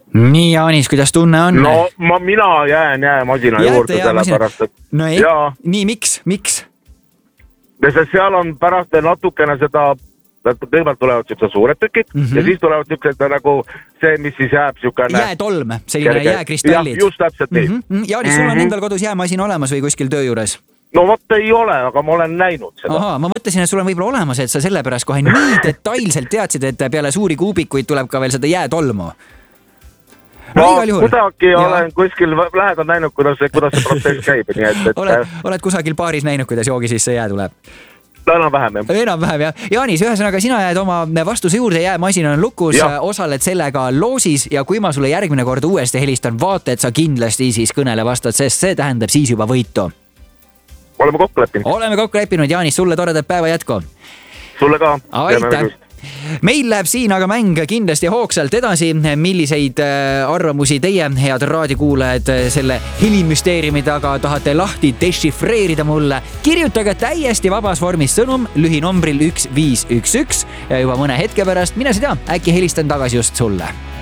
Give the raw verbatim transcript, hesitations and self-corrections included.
Nii, Jaanis, kuidas tunne on? No ma, mina jään jäämasina juurde selle pärast, et no ei, ja. Nii, miks, miks? Seal on pärast natukene seda, kõigepealt tulevad siuksed suured tükid mm -hmm. ja siis tulevad siuksed nagu see, mis siis jääb siukene... Jäätolm, selline jääkristallid. Ja, just täpselt nii. Mm -hmm. Jaanis, sul on mm -hmm. endal kodus jäämasin olemas või kuskil töö juures? No vot ei ole, aga ma olen näinud seda. Aha, ma mõtlesin, et sul on võib-olla olemas, et sa selle pärast kohe nii detailselt teadsid, et peale suuri kuubikuid tuleb ka veel seda jäätolmu. No, no kuidagi ja. Olen kuskil lähedal näinud, kuidas see, kuidas see protsess käib. Nii et, et... Oled, oled kusagil baaris näinud, kuidas joogi sisse jää tuleb? Enam vähem, jah. Enam vähem, jah. Jaanis, ühesõnaga sina jääd oma vastuse juurde, jäämasin on lukus, ja. Osaled sellega loosis ja kui ma sulle järgmine kord uuesti helistan, vaata, et sa kindlasti siis kõnele vastad, sest see tähendab siis juba võitu. Oleme kokku leppinud. Oleme kokku leppinud, Jaanis, sulle toredat päeva jätku. Sulle ka. Aitäh. Meil läheb siin aga mäng kindlasti hoogsalt edasi. Milliseid arvamusi teie, head raadiokuulajad, selle helimüsteeriumi taga tahate lahti dešifreerida mulle? Kirjutage täiesti vabas vormis sõnum lühinombril üks viis üks üks ja juba mõne hetke pärast, mine sa tea, äkki helistan tagasi just sulle.